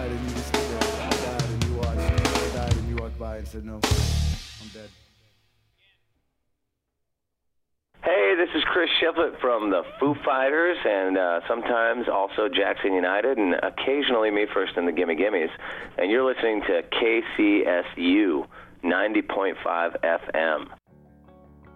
died and you were still there. I died and you watched. I died and you walked by and said no, I'm dead. Hey, this is Chris Shiflett from the Foo Fighters, and sometimes also Jackson United, and occasionally me first in the Gimme Gimmes. And you're listening to KCSU 90.5 FM.